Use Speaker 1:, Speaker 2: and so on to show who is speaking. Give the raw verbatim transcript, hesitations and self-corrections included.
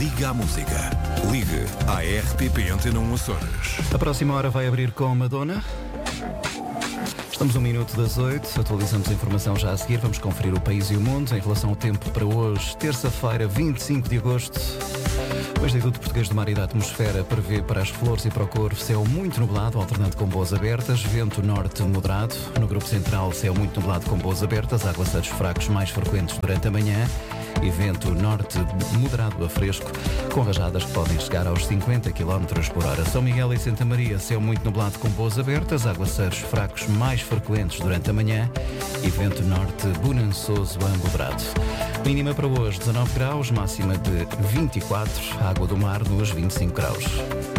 Speaker 1: Liga à Música. Ligue à R T P Antena um Açores.
Speaker 2: A próxima hora vai abrir com Madonna. Estamos um minuto das oito, atualizamos a informação já a seguir. Vamos conferir o país e o mundo em relação ao tempo para hoje, terça-feira, vinte e cinco de agosto. O Instituto Português do Mar e da Atmosfera prevê para as Flores e para o Corvo céu muito nublado, alternando com boas abertas, vento norte moderado. No Grupo Central, céu muito nublado com boas abertas, aguaceiros fracos mais frequentes durante a manhã e vento norte moderado a fresco, com rajadas que podem chegar aos cinquenta quilómetros por hora. São Miguel e Santa Maria, céu muito nublado com boas abertas, aguaceiros fracos mais frequentes durante a manhã e vento norte bonançoso a moderado. Mínima para hoje dezanove graus, máxima de vinte e quatro, água do mar nos vinte e cinco graus.